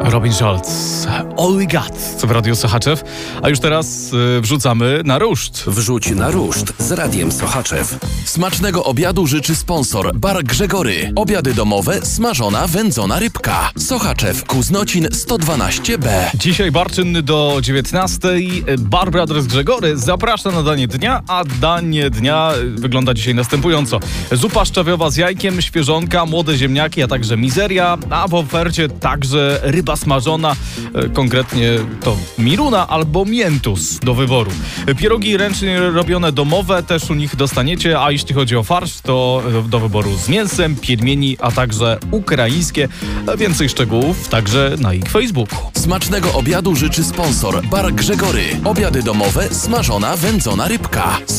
Robin Schulz, All We Got w Radiu Sochaczew, a już teraz wrzucamy na ruszt. Wrzuć na ruszt z Radiem Sochaczew. Smacznego obiadu życzy sponsor Bar Grzegory. Obiady domowe, smażona, wędzona rybka. Sochaczew, Kuznocin 112B. Dzisiaj bar czynny do 19:00. Bar Brothers Grzegory zaprasza na danie dnia, a danie dnia wygląda dzisiaj następująco. Zupa szczawiowa z jajkiem, świeżonka, młode ziemniaki, a także mizeria, a w ofercie także ryba smażona, konkretnie to miruna albo miętus do wyboru. Pierogi ręcznie robione domowe też u nich dostaniecie, a jeśli chodzi o farsz, to do wyboru z mięsem, piedmieni, a także ukraińskie. Więcej szczegółów także na ich Facebooku. Smacznego obiadu życzy sponsor Bar Grzegory. Obiady domowe, smażona, wędzona rybka.